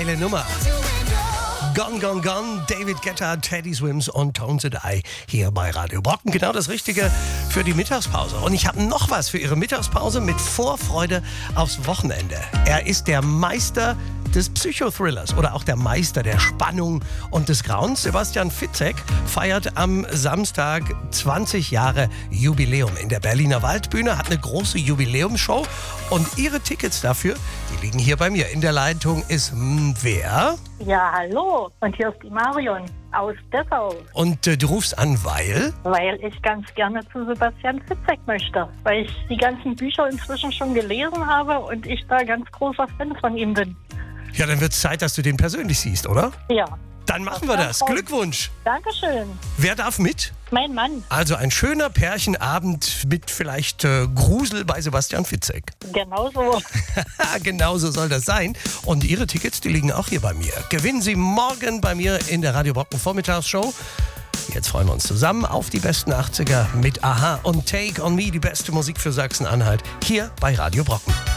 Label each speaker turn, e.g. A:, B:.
A: geile Nummer. Gone, Gone, Gone, David Guetta, Teddy Swims und Tones and I hier bei Radio Brocken. Genau das Richtige für die Mittagspause. Und ich habe noch was für Ihre Mittagspause mit Vorfreude aufs Wochenende. Er ist der Meister des Psychothrillers oder auch der Meister der Spannung und des Grauens. Sebastian Fitzek feiert am Samstag 20 Jahre Jubiläum in der Berliner Waldbühne, hat eine große Jubiläumsshow und Ihre Tickets dafür, die liegen hier bei mir. In der Leitung ist wer?
B: Ja, hallo. Und hier ist die Marion aus Dessau.
A: Und du rufst an, weil?
B: Weil ich ganz gerne zu Sebastian Fitzek möchte. Weil ich die ganzen Bücher inzwischen schon gelesen habe und ich da ganz großer Fan von ihm bin.
A: Ja, dann wird es Zeit, dass du den persönlich siehst, oder?
B: Ja.
A: Dann machen wir das. Glückwunsch.
B: Dankeschön.
A: Wer darf mit?
B: Mein Mann.
A: Also ein schöner Pärchenabend mit vielleicht Grusel bei Sebastian Fitzek.
B: Genauso.
A: Genauso soll das sein. Und Ihre Tickets, die liegen auch hier bei mir. Gewinnen Sie morgen bei mir in der Radio Brocken Vormittagsshow. Jetzt freuen wir uns zusammen auf die besten 80er mit Aha und Take on Me, die beste Musik für Sachsen-Anhalt, hier bei Radio Brocken.